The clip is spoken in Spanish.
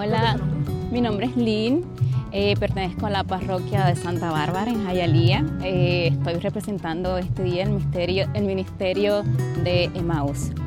Hola, mi nombre es Lynn, pertenezco a la parroquia de Santa Bárbara en Hialeah. Estoy representando este día el ministerio de Emaús.